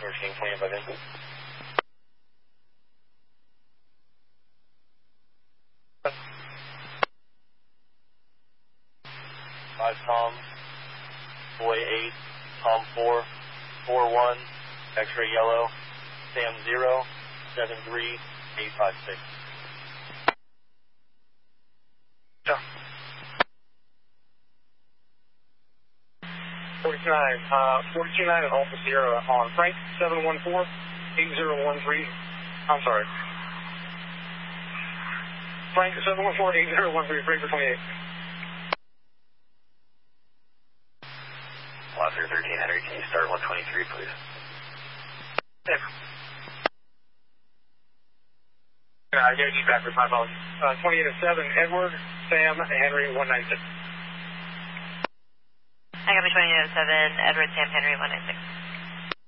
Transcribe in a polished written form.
King 25 in. 5 Tom, Boy 8, Tom 4, 4-1, X-ray yellow, Sam 0, 7-3, 856. Yeah. 49 and Alpha Sierra on Frank 714-8013. I'm sorry. Frank 714-8013, Frank 28. Officer 13 Henry, can you start 123, please? Yeah. I gave you backwards, my apologies. 28-7, Edward, Sam, Henry, 196. I got me 28-7, Edward, Sam, Henry, 196.